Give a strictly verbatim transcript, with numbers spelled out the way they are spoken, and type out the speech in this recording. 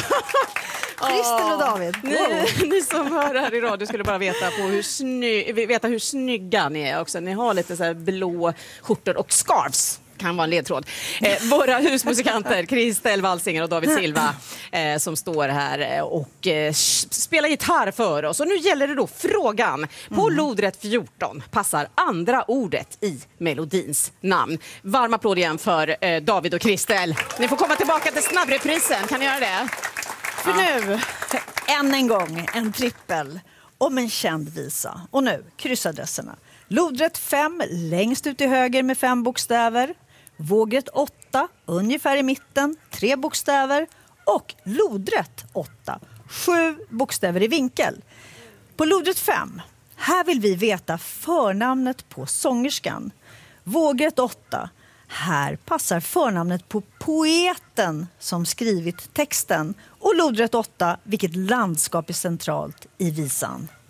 Kristel och David. Ni, ni som hör här i radio skulle bara veta, på hur, sny, veta hur snygga ni är också. Ni har lite så här blå skjortor och scarves. Kan vara en ledtråd. Eh, våra husmusikanter Kristel Walsinger och David Silva eh, som står här och eh, spelar gitarr för oss. Och nu gäller det då frågan. På mm. lodrätt fjorton passar andra ordet i melodins namn. Varm applåd igen för eh, David och Kristel. Ni får komma tillbaka till snabbreprisen. Kan ni göra det? För ja. nu, än en gång, en trippel om en känd visa. Och nu, kryssadresserna. Lodrätt fem, längst ut till höger med fem bokstäver. Vågrätt åtta, ungefär i mitten, tre bokstäver. Och lodrätt åtta, sju bokstäver i vinkel. På lodrätt fem, här vill vi veta förnamnet på sångerskan. Vågrätt åtta, här passar förnamnet på poeten som skrivit texten. Och lodrätt åtta, vilket landskap är centralt i visan.